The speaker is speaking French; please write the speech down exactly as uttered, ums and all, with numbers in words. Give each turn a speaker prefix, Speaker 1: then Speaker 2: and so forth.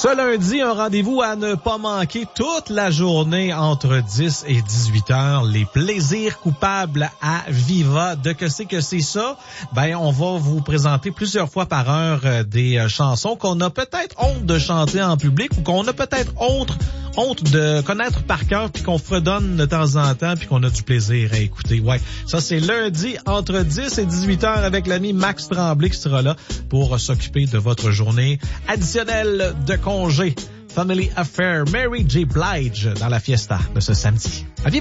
Speaker 1: Ce lundi, un rendez-vous à ne pas manquer toute la journée entre dix et dix-huit heures. Les plaisirs coupables à Viva. De que c'est que c'est ça? Ben, on va vous présenter plusieurs fois par heure euh, des euh, chansons qu'on a peut-être honte de chanter en public ou qu'on a peut-être honte honte de connaître par cœur puis qu'on fredonne de temps en temps puis qu'on a du plaisir à écouter. Ouais, ça c'est lundi entre dix et dix-huit heures avec l'ami Max Tremblay qui sera là pour s'occuper de votre journée additionnelle de congé. Family Affair, Mary J. Blige dans la fiesta de ce samedi. À Viva!